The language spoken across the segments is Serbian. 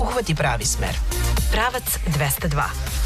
Uhvati pravi smer. Pravac 202.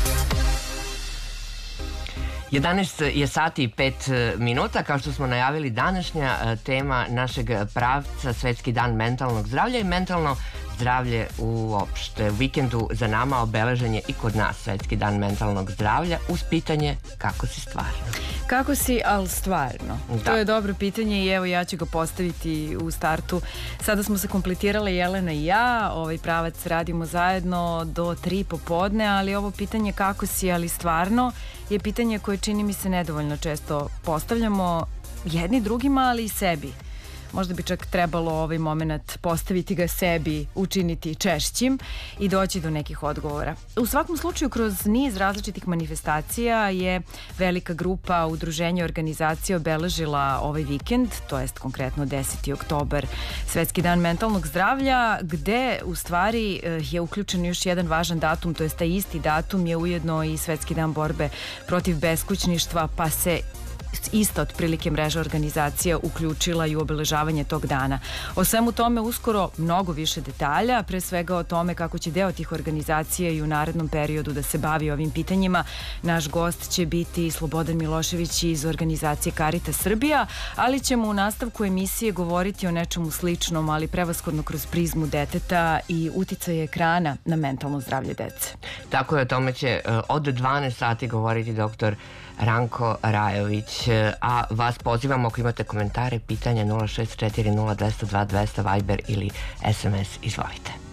11 je sati i 5 minuta, kao što smo najavili, današnja tema našeg pravca Svetski dan mentalnog zdravlja i mentalno zdravlje uopšte. U vikendu za nama obeležen je i kod nas Svetski dan mentalnog zdravlja uz pitanje kako si stvarno. Kako si, ali stvarno? Da. To je dobro pitanje i evo ja ću ga postaviti u startu. Sada smo se kompletirale Jelena i ja, ovaj pravac radimo zajedno do 3 popodne, ali ovo pitanje kako si, ali stvarno je pitanje koje čini mi se nedovoljno često postavljamo jedni drugima, ali i sebi. Možda bi čak trebalo ovaj moment postaviti ga sebi, učiniti češćim i doći do nekih odgovora. U svakom slučaju, kroz niz različitih manifestacija je velika grupa udruženja i organizacija obeležila ovaj vikend, to jest konkretno 10. oktobar, Svetski dan mentalnog zdravlja, gde u stvari je uključen još jedan važan datum, to jest taj isti datum je ujedno i Svetski dan borbe protiv beskućništva, pa se ista otprilike mreža organizacija uključila i u obeležavanje tog dana. O svemu tome uskoro mnogo više detalja, pre svega o tome kako će deo tih organizacija i u narednom periodu da se bavi ovim pitanjima. Naš gost će biti Slobodan Milošević iz organizacije Caritas Srbija, ali ćemo u nastavku emisije govoriti o nečemu sličnom, ali prevashodno kroz prizmu deteta i uticaje ekrana na mentalno zdravlje dece. Tako je, o tome će od 12 sati govoriti doktor Ranko Rajović, a vas pozivamo ako imate komentare, pitanja 064 0202 200 Viber ili SMS, izvolite.